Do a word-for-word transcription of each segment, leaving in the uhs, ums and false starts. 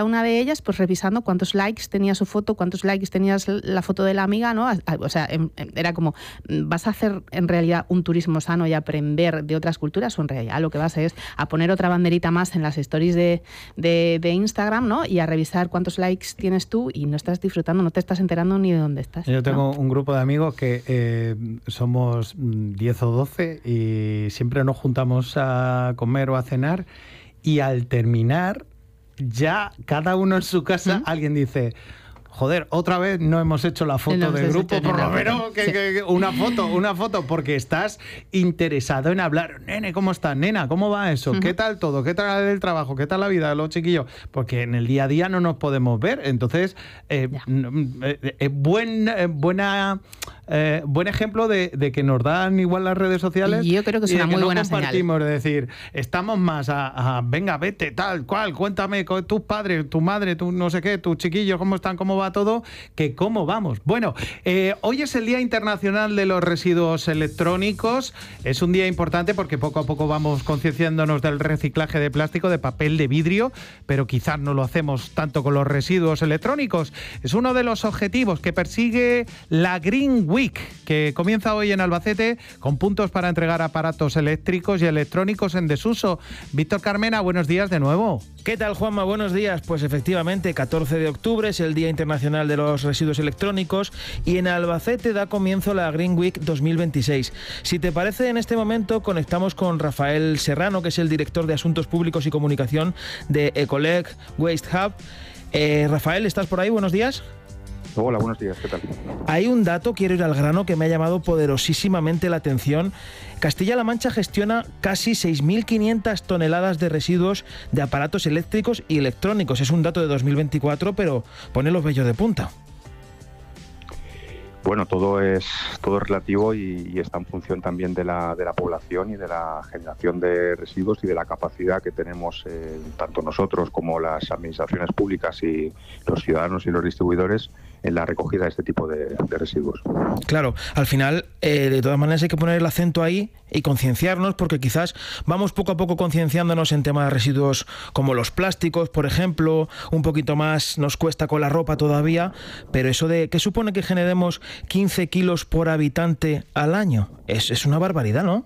cada una de ellas, pues revisando cuántos likes tenía su foto, cuántos likes tenías la foto de la amiga, ¿no? O sea, era como, ¿vas a hacer en realidad un turismo sano y aprender de otras culturas? O en realidad lo que vas a es a poner otra banderita más en las stories de, de, de Instagram, ¿no? Y a revisar cuántos likes tienes tú y no estás disfrutando, no te estás enterando ni de dónde estás. Yo tengo ¿no? un grupo de amigos que eh, somos diez o doce y siempre nos juntamos a comer o a cenar y al terminar ya cada uno en su casa ¿Mm? Alguien dice... Joder, otra vez no hemos hecho la foto no de grupo, por lo menos que, sí. que, que una foto, una foto, porque estás interesado en hablar. Nene, ¿cómo estás? Nena, ¿cómo va eso? Uh-huh. ¿Qué tal todo? ¿Qué tal el trabajo? ¿Qué tal la vida de los chiquillos? Porque en el día a día no nos podemos ver. Entonces, eh, eh, eh, buen, eh, buena, eh, buen ejemplo de, de que nos dan igual las redes sociales. Y yo creo que es una muy no buena compartimos, señal. Es decir, estamos más a, a venga, vete, tal, cual, cuéntame con tus padres, tu madre, tu no sé qué, tus chiquillos, ¿cómo están? ¿Cómo va todo? Que cómo vamos. Bueno, eh, hoy es el Día Internacional de los Residuos Electrónicos. Es un día importante porque poco a poco vamos concienciándonos del reciclaje de plástico, de papel, de vidrio, pero quizás no lo hacemos tanto con los residuos electrónicos. Es uno de los objetivos que persigue la Green Week, que comienza hoy en Albacete con puntos para entregar aparatos eléctricos y electrónicos en desuso. Víctor Carmena, buenos días de nuevo. ¿Qué tal, Juanma? Buenos días. Pues efectivamente, catorce de octubre es el Día Internacional de los Residuos Electrónicos y en Albacete da comienzo la Green Week dos mil veintiséis. Si te parece, en este momento conectamos con Rafael Serrano, que es el director de Asuntos Públicos y Comunicación de Ecolec Waste Hub. Eh, Rafael, ¿estás por ahí? Buenos días. Hola, buenos días, ¿qué tal? Hay un dato, quiero ir al grano, que me ha llamado poderosísimamente la atención. Castilla-La Mancha gestiona casi seis mil quinientas toneladas de residuos de aparatos eléctricos y electrónicos. Es un dato de dos mil veinticuatro, pero pone los vellos de punta. Bueno, todo es todo es relativo y, y está en función también de la, de la población y de la generación de residuos y de la capacidad que tenemos eh, tanto nosotros como las administraciones públicas y los ciudadanos y los distribuidores en la recogida de este tipo de, de residuos. Claro, al final, eh, de todas maneras hay que poner el acento ahí y concienciarnos, porque quizás vamos poco a poco concienciándonos en temas de residuos como los plásticos, por ejemplo, un poquito más nos cuesta con la ropa todavía, pero eso de que supone que generemos quince kilos por habitante al año, es, es una barbaridad, ¿no?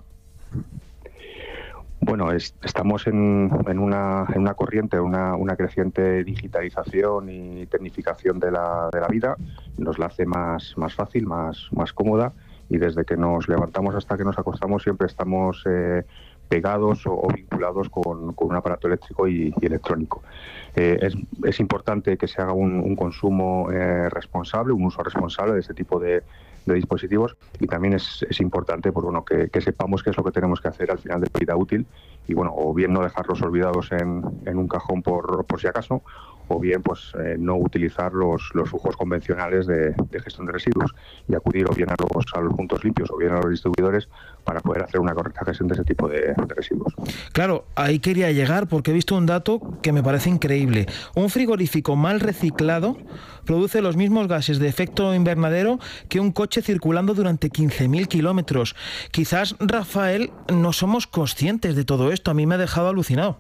Bueno, es, estamos en, en, una, en una corriente, una, una creciente digitalización y tecnificación de la, de la vida. Nos la hace más, más fácil, más, más cómoda, y desde que nos levantamos hasta que nos acostamos siempre estamos eh, pegados o, o vinculados con, con un aparato eléctrico y, y electrónico. Eh, es, es importante que se haga un, un consumo eh, responsable, un uso responsable de este tipo de, de dispositivos, y también es, es importante pues, bueno, que, que sepamos qué es lo que tenemos que hacer al final de vida útil, y bueno, o bien no dejarlos olvidados en, en un cajón por, por si acaso, o bien pues eh, no utilizar los, los flujos convencionales de, de gestión de residuos y acudir o bien a los, a los puntos limpios o bien a los distribuidores para poder hacer una correcta gestión de ese tipo de, de residuos. Claro, ahí quería llegar porque he visto un dato que me parece increíble. Un frigorífico mal reciclado produce los mismos gases de efecto invernadero que un coche circulando durante quince mil kilómetros. Quizás, Rafael, no somos conscientes de todo esto. A mí me ha dejado alucinado.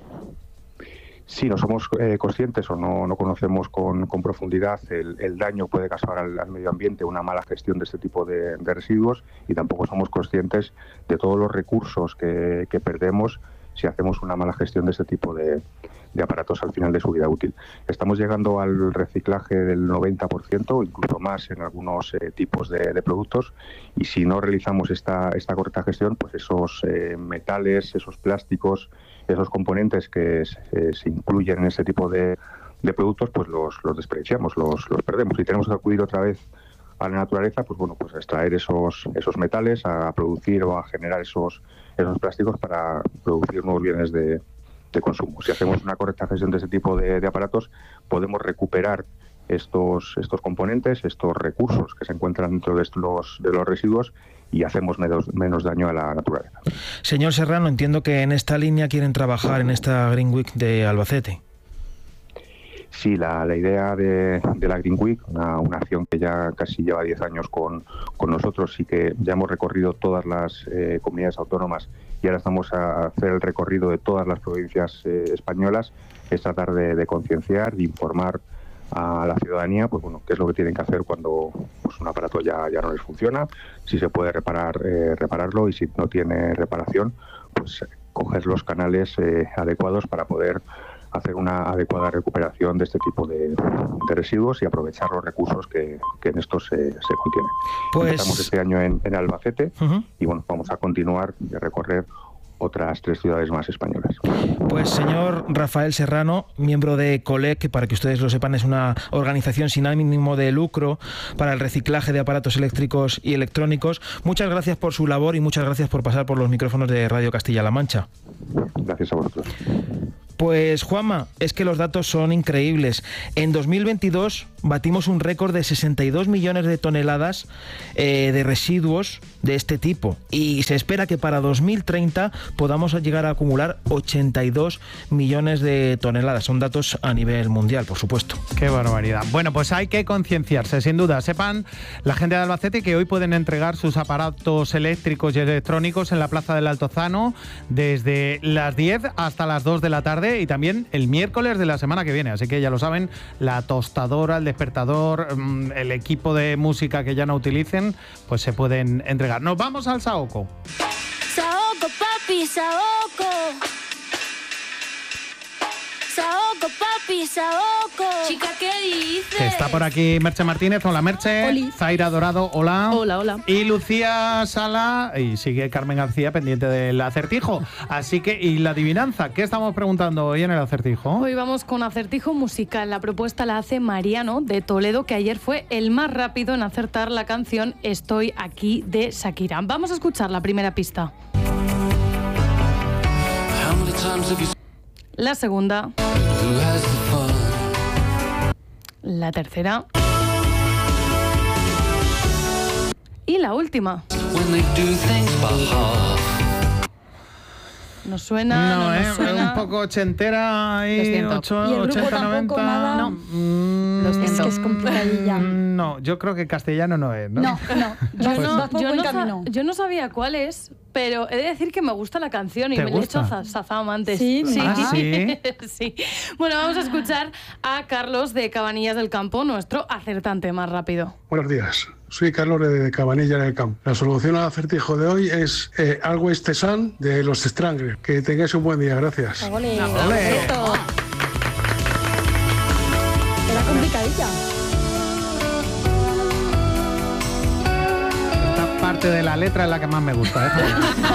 Sí, no somos eh, conscientes o no, no conocemos con, con profundidad el, el daño que puede causar al, al medio ambiente una mala gestión de este tipo de, de residuos, y tampoco somos conscientes de todos los recursos que, que perdemos si hacemos una mala gestión de este tipo de, de aparatos al final de su vida útil. Estamos llegando al reciclaje del noventa por ciento, incluso más en algunos eh, tipos de, de productos, y si no realizamos esta, esta correcta gestión, pues esos eh, metales, esos plásticos, esos componentes que se, se incluyen en este tipo de, de productos, pues los, los desperdiciamos, los, los perdemos, y tenemos que acudir otra vez a la naturaleza, pues bueno, pues a extraer esos, esos metales, a producir o a generar esos, esos plásticos para producir nuevos bienes de, de consumo. Si hacemos una correcta gestión de ese tipo de, de aparatos, podemos recuperar estos, estos componentes, estos recursos que se encuentran dentro de los, de los residuos, y hacemos menos, menos daño a la naturaleza. Señor Serrano, entiendo que en esta línea quieren trabajar en esta Green Week de Albacete. sí, la, la idea de, de la Green Week, una, una acción que ya casi lleva diez años con, con nosotros y que ya hemos recorrido todas las eh, comunidades autónomas y ahora estamos a hacer el recorrido de todas las provincias eh, españolas, es tratar de, de concienciar, de informar a la ciudadanía, pues bueno, qué es lo que tienen que hacer cuando pues, un aparato ya, ya no les funciona, si se puede reparar, eh, repararlo, y si no tiene reparación, pues coger los canales eh, adecuados para poder hacer una adecuada recuperación de este tipo de, de residuos y aprovechar los recursos que, que en estos se, se contienen. Pues... Empezamos este año en, en Albacete uh-huh. y bueno, vamos a continuar de recorrer otras tres ciudades más españolas. Pues señor Rafael Serrano, miembro de COLEC, que para que ustedes lo sepan es una organización sin ánimo de lucro para el reciclaje de aparatos eléctricos y electrónicos, muchas gracias por su labor y muchas gracias por pasar por los micrófonos de Radio Castilla-La Mancha. Gracias a vosotros. Pues Juanma, es que los datos son increíbles. En dos mil veintidós batimos un récord de sesenta y dos millones de toneladas eh, de residuos de este tipo y se espera que para dos mil treinta podamos llegar a acumular ochenta y dos millones de toneladas. Son datos a nivel mundial, por supuesto. Qué barbaridad. Bueno, pues hay que concienciarse, sin duda. Sepan la gente de Albacete que hoy pueden entregar sus aparatos eléctricos y electrónicos en la Plaza del Altozano desde las diez hasta las dos de la tarde y también el miércoles de la semana que viene. Así que ya lo saben, la tostadora, el despertador, el equipo de música que ya no utilicen, pues se pueden entregar. Nos vamos al Saoco. Saoco, papi, Saoco. Saoco, papi, Saoco. Chica, ¿qué dices? Está por aquí Merche Martínez. Hola, Merche. Oli. Zaira Dorado, hola. Hola, hola. Y Lucía Sala, y sigue Carmen García pendiente del acertijo. Así que, ¿y la adivinanza? ¿Qué estamos preguntando hoy en el acertijo? Hoy vamos con acertijo musical. La propuesta la hace Mariano de Toledo, que ayer fue el más rápido en acertar la canción Estoy aquí de Shakira. Vamos a escuchar la primera pista. La segunda. La tercera. Y la última. ¿Nos suena? No, No, ¿eh? nos suena. Un poco ochentera Lo y siento. ocho, ¿Y el grupo ochenta, tampoco, noventa. nada? No. Mm, Lo Es siento. que es complicadilla. mm, No, yo creo que castellano no es, ¿no? No, no. Yo Vas- no, vas por yo, buen no sa- camino. yo no sabía cuál es, pero he de decir que me gusta la canción y ¿Te me la he gusta? hecho za- Zazam antes. Sí, sí. ¿Ah, sí? Sí. Bueno, vamos a escuchar a Carlos de Cabanillas del Campo, nuestro acertante más rápido. Buenos días, soy Carlos de Cabanilla en el Campo. La solución al acertijo de hoy es eh, Always the Sun de los Stranglers. Que tengáis un buen día, gracias. Ole. Ole. Esto. Era complicadilla. Esta parte de la letra es la que más me gusta. ¿eh?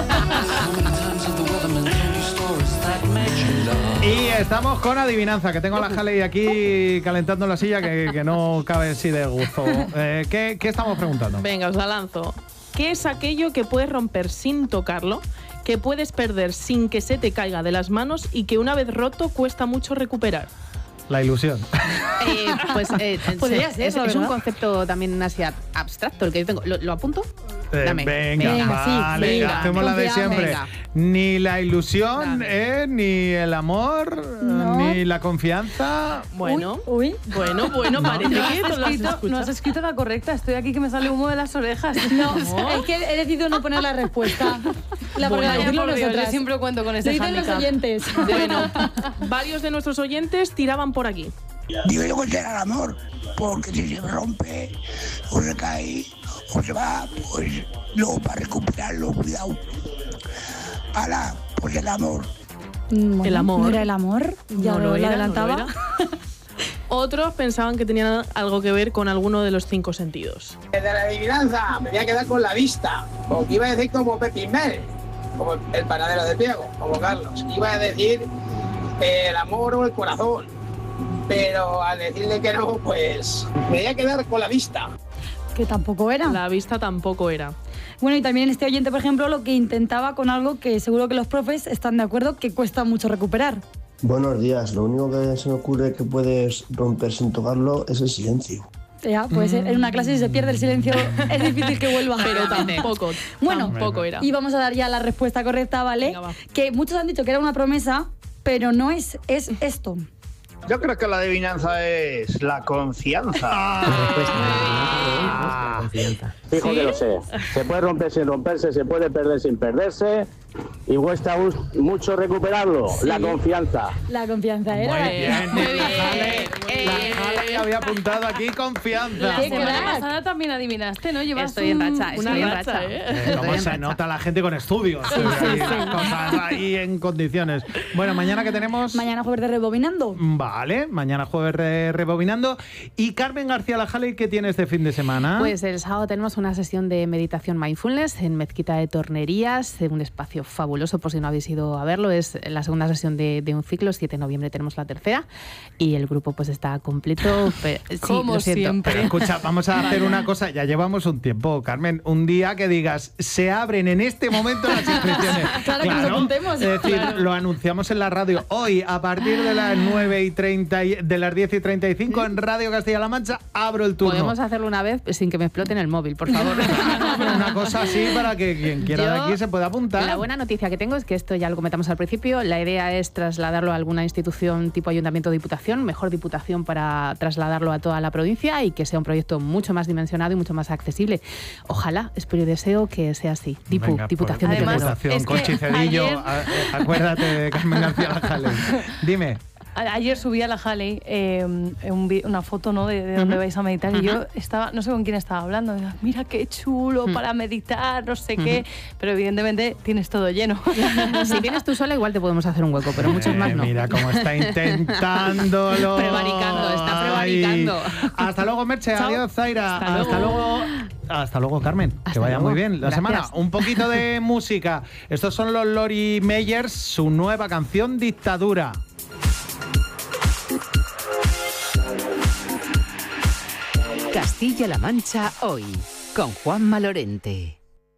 Y estamos con adivinanza, que tengo a la Jalei aquí calentando la silla que, que no cabe así de gusto. Eh, ¿qué, ¿Qué estamos preguntando? Venga, os la lanzo. ¿Qué es aquello que puedes romper sin tocarlo, que puedes perder sin que se te caiga de las manos y que una vez roto cuesta mucho recuperar? La ilusión. Eh, pues eh, Podría se- ser, es, la es un verdad. concepto también así ab- abstracto el que yo tengo. ¿Lo, lo apunto? Eh, Dame. venga, Venga, sí, vale, venga, hacemos la de confiamos. siempre. Venga. Ni la ilusión, Dame. eh, ni el amor, No. ni la confianza. Bueno, Uy, uy. bueno, bueno, parece No que has, tú lo has escrito, no escuchado. has escrito la correcta, estoy aquí que me sale humo de las orejas. No, es que he decidido no poner la respuesta. La Bueno, podemos decirlo Por Dios, nosotras. yo siempre cuento con Lo ese dicen los hándicap. oyentes. Bueno, varios de nuestros oyentes tiraban por aquí. Digo que será el amor, porque si se rompe o se cae o se va, pues luego para recuperarlo, cuidado. Ala, pues el amor. Mm, El amor. ¿No era el amor? Ya No lo lo, era, no lo adelantaba. era. Otros pensaban que tenían algo que ver con alguno de los cinco sentidos. De la adivinanza me voy a quedar con la vista, porque iba a decir como Pepín Mel, como el panadero de Priego, como Carlos. Iba a decir eh, el amor o el corazón, pero al decirle que no, pues me voy a quedar con la vista. Que tampoco era. La vista tampoco era. Bueno, y también este oyente, por ejemplo, lo que intentaba con algo que seguro que los profes están de acuerdo que cuesta mucho recuperar. Buenos días, lo único que se me ocurre que puedes romper sin tocarlo es el silencio. Ya, pues en una clase si se pierde el silencio es difícil que vuelva. Pero tampoco, Bueno, tampoco era. y vamos a dar ya la respuesta correcta, ¿vale? Venga, va. Que muchos han dicho que era una promesa, pero no es, es esto. Yo creo que la adivinanza es la confianza. Ah, la confianza. Fijo ¿Sí? que lo sé. Se puede romper sin romperse, se puede perder sin perderse y cuesta mucho recuperarlo. Sí. La confianza. La confianza era. Muy bien, muy bien. La Jale, Eh, la Jale había apuntado aquí confianza. La semana pasada también adivinaste, ¿no? Llevas estoy un, en racha, una estoy en racha, racha. ¿eh? Eh, ¿Cómo se nota la gente con estudios? Sí, sí, ahí, sí. las cosas ahí en condiciones. Bueno, mañana que tenemos... Mañana jueves de Rebobinando. Vale, mañana jueves de Rebobinando. Y Carmen García Lajale, ¿qué tiene este fin de semana? Pues el sábado tenemos una sesión de meditación mindfulness en Mezquita de Tornerías, un espacio fabuloso por si no habéis ido a verlo. Es la segunda sesión de, de un ciclo, siete de noviembre tenemos la tercera y el grupo pues está completo. Pero, sí, Como lo siento. siempre. Pero escucha, vamos a hacer una cosa, ya llevamos un tiempo, Carmen, un día que digas, se abren en este momento las inscripciones. Claro, que nos apuntemos. Es decir, Claro. lo anunciamos en la radio hoy, a partir de las nueve y treinta, y- de las diez y treinta y cinco en Radio Castilla-La Mancha, abro el turno. Podemos hacerlo una vez sin que me exploten el móvil, por favor. Una cosa así para que quien quiera Yo, de aquí se pueda apuntar. La buena noticia que tengo es que esto ya lo comentamos al principio. La idea es trasladarlo a alguna institución tipo ayuntamiento o diputación, mejor diputación para trasladarlo a toda la provincia y que sea un proyecto mucho más dimensionado y mucho más accesible. Ojalá, espero y deseo que sea así. Dipu, Venga, diputación pues, de Además, Toledo. Diputación, es que Conchi Cedillo, ayer- a- a- acuérdate de Carmen García Lajale. Dime. A- Ayer subí a la Halley eh, un vi- una foto, ¿no? de, de dónde Ujú. vais a meditar y Ujú. yo estaba, no sé con quién estaba hablando, decía, mira qué chulo Ujú. para meditar, no sé qué, pero evidentemente tienes todo lleno. Si vienes tú sola, igual te podemos hacer un hueco, pero muchos Eh, más no. Mira cómo está intentándolo. Prevaricando, está Ay. prevaricando. Hasta luego, Merche. Chao. Adiós, Zaira. Hasta Hasta luego. luego. Hasta luego, Carmen. que Hasta vaya luego. muy bien la Gracias. semana. Un poquito de música. Estos son los Lori Meyers, su nueva canción Dictadura. Castilla-La Mancha hoy, con Juanma Lorente.